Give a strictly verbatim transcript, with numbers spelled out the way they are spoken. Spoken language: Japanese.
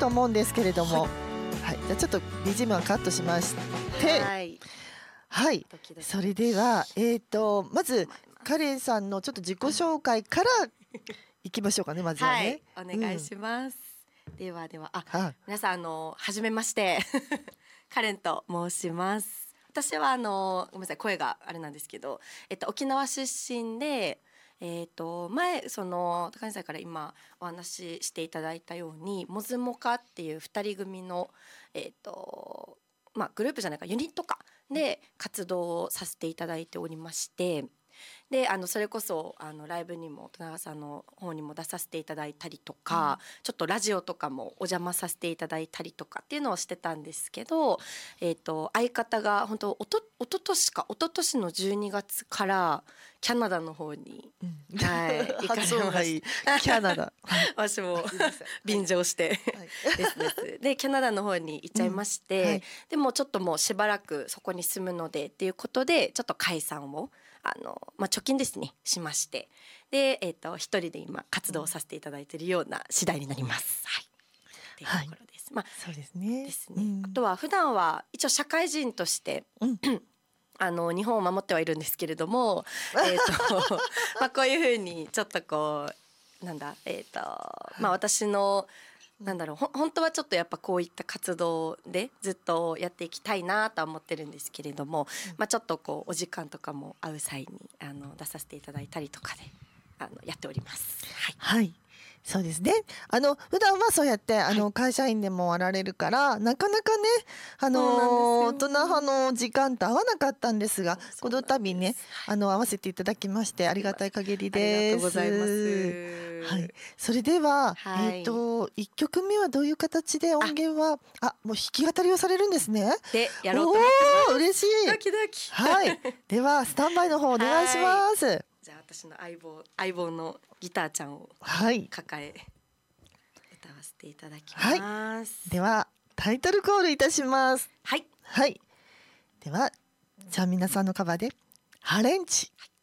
と思うんですけれども、はいはい、じゃあちょっと ビージーエム はカットしまして、 はいはい、 ドキドキそれでは、えー、とまずカレンさんのちょっと自己紹介からいきましょうかね。まずはね、 はい、お願いします、うん、ではではあ、 は皆さんあのはじめましてカレンと申します。私はあのごめんなさい声があれなんですけど、えっと、沖縄出身で、えっと、前その高橋さんから今お話ししていただいたようにモズモカっていうふたり組の、えっとまあ、グループじゃないかユニットかで活動をさせていただいておりまして、であのそれこそあのライブにも戸永さんの方にも出させていただいたりとか、うん、ちょっとラジオとかもお邪魔させていただいたりとかっていうのをしてたんですけど、えー、と相方が本当おとおととしかおととしのじゅうにがつからキャナダの方に、うんはい、行かれました。 キャナダ私も便乗して、はい、ですですでキャナダの方に行っちゃいまして、うんはい、でもちょっともうしばらくそこに住むのでっていうことでちょっと解散をあの、まあ、貯金ですねしまして、で、えー、と一人で今活動させていただいているような次第になります。はい、っていうところです。はい、まあ、そうですね。ですね、うん、あとは普段は一応社会人として、うんあの日本を守ってはいるんですけれども、えーとまあ、こういうふうにちょっとこうなんだ、えーとまあ、私のなんだろうほ本当はちょっとやっぱこういった活動でずっとやっていきたいなとは思ってるんですけれども、うんまあ、ちょっとこうお時間とかも合う際にあの出させていただいたりとかであのやっております。はい、はいそうですね。あの普段はそうやってあの、はい、会社員でもあられるからなかなかねあの大人派の時間と合わなかったんですが、この度ねあの合わせていただきましてありがたい限りです。 ありがとうございます。 はい、それでは、 はい、 えっといっきょくめはどういう形で音源はあもう弾き語りをされるんですね。 でやろうと思ってます。 おー嬉しい。 ドキドキ。 はい。ではスタンバイの方お願いします。 じゃあ私の相棒相棒のギターちゃんを抱え、歌わせていただきます。 はい、ではタイトルコールいたします。 はい。 はい。ではじゃあ皆さんのカバーでハレンチ。はい